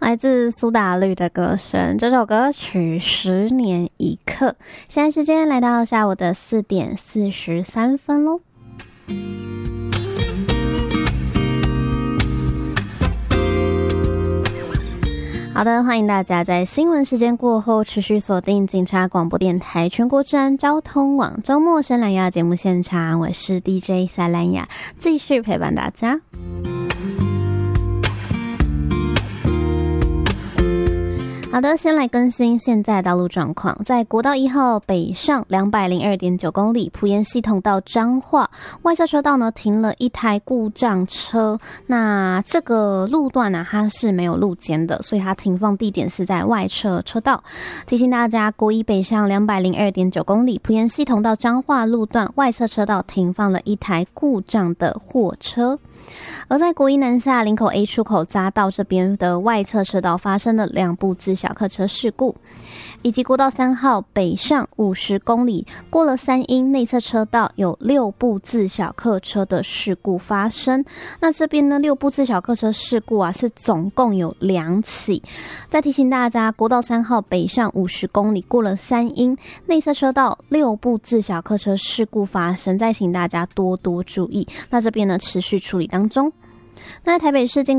来自苏打绿的歌声，这首歌曲10年一刻。现在时间来到下午的4点43分咯。好的，欢迎大家在新闻时间过后持续锁定警察广播电台全国治安交通网周末深蓝雅节目现场，我是 DJ 赛蓝雅，继续陪伴大家。好的，先来更新现在道路状况。在国道1号北上 202.9 公里埔盐系统到彰化外侧车道呢，停了一台故障车。那这个路段呢，它是没有路肩的，所以它停放地点是在外侧车道。提醒大家，国一北上 202.9 公里埔盐系统到彰化路段外侧车道停放了一台故障的货车。而在国一南下林口 A 出口匝道这边的外侧车道发生了2部自小客车事故，以及国道3号北上50公里过了三鶯内侧车道有6部自小客车的事故发生。那这边呢6部自小客车事故啊，是总共有2起。再提醒大家，国道3号北上50公里过了三鶯内侧车道6部自小客车事故发生，再请大家多多注意。那这边呢持续处理当中。那台北市经